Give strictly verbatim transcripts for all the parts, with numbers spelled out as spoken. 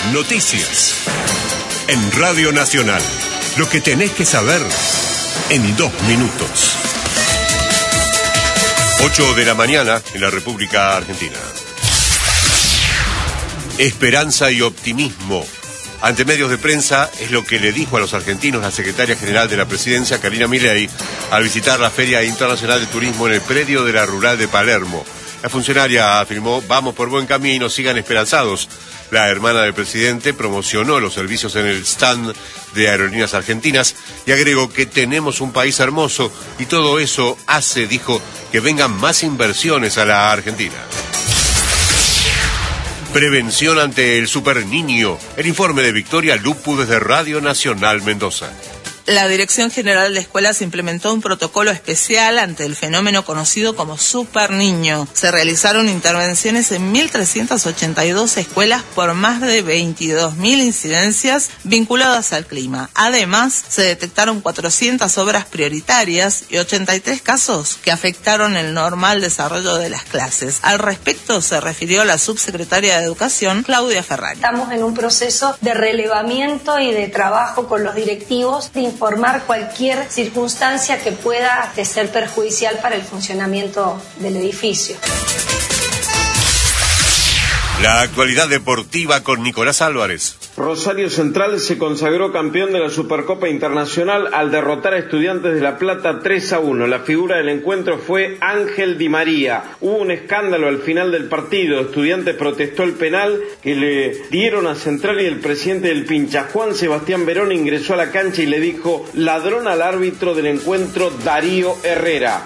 Noticias. En Radio Nacional. Lo que tenés que saber en dos minutos. ocho de la mañana en la República Argentina. Esperanza y optimismo ante medios de prensa es lo que le dijo a los argentinos la secretaria general de la Presidencia, Karina Milei, al visitar la Feria Internacional de Turismo en el predio de la Rural de Palermo. La funcionaria afirmó: vamos por buen camino, sigan esperanzados. La hermana del presidente promocionó los servicios en el stand de Aerolíneas Argentinas y agregó que tenemos un país hermoso y todo eso hace, dijo, que vengan más inversiones a la Argentina. Prevención ante el superniño. El informe de Victoria Lupu desde Radio Nacional Mendoza. La Dirección General de Escuelas implementó un protocolo especial ante el fenómeno conocido como superniño. Se realizaron intervenciones en mil trescientas ochenta y dos escuelas por más de veintidós mil incidencias vinculadas al clima. Además, se detectaron cuatrocientas obras prioritarias y ochenta y tres casos que afectaron el normal desarrollo de las clases. Al respecto, se refirió la subsecretaria de Educación, Claudia Ferrari. Estamos en un proceso de relevamiento y de trabajo con los directivos de informar cualquier circunstancia que pueda ser perjudicial para el funcionamiento del edificio. La actualidad deportiva con Nicolás Álvarez. Rosario Central se consagró campeón de la Supercopa Internacional al derrotar a Estudiantes de La Plata tres a uno. La figura del encuentro fue Ángel Di María. Hubo un escándalo al final del partido. Estudiantes protestó el penal que le dieron a Central y el presidente del Pincha, Juan Sebastián Verón, ingresó a la cancha y le dijo ladrón al árbitro del encuentro, Darío Herrera.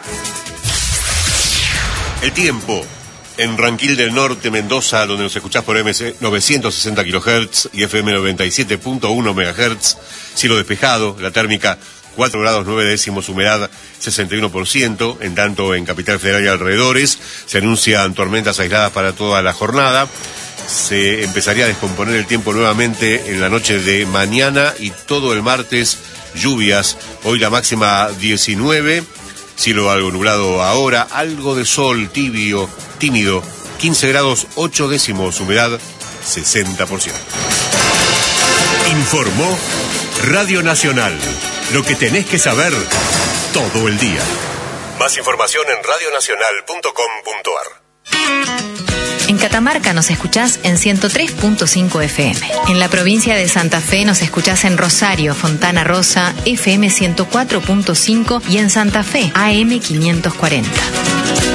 El tiempo. En Ranquil del Norte, Mendoza, donde nos escuchás por M C novecientos sesenta kilohertz y F M noventa y siete punto uno megahertz, cielo despejado, la térmica cuatro grados nueve décimos, humedad sesenta y uno por ciento, en tanto en Capital Federal y alrededores se anuncian tormentas aisladas para toda la jornada. Se empezaría a descomponer el tiempo nuevamente en la noche de mañana y todo el martes lluvias. Hoy la máxima diecinueve, cielo algo nublado ahora, algo de sol tibio, tímido, quince grados ocho décimos, humedad sesenta por ciento. Informó Radio Nacional. Lo que tenés que saber todo el día. Más información en radio nacional punto com punto ar. En Catamarca nos escuchás en ciento tres punto cinco F M. En la provincia de Santa Fe nos escuchás en Rosario, Fontana Rosa, F M ciento cuatro punto cinco y en Santa Fe, A M quinientos cuarenta.